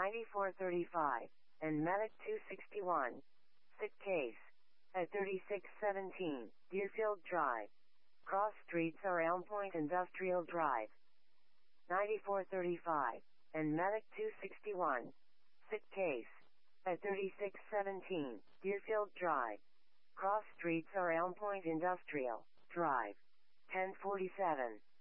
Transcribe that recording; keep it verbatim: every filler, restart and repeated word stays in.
ninety-four thirty-five, and Medic two sixty-one. Sick case. At thirty-six seventeen, Deerfield Drive. Cross streets are Elm Point Industrial Drive. ninety-four thirty-five, and Medic two sixty-one. Sick case. At thirty-six seventeen, Deerfield Drive. Cross streets are Elm Point Industrial Drive. ten forty-seven.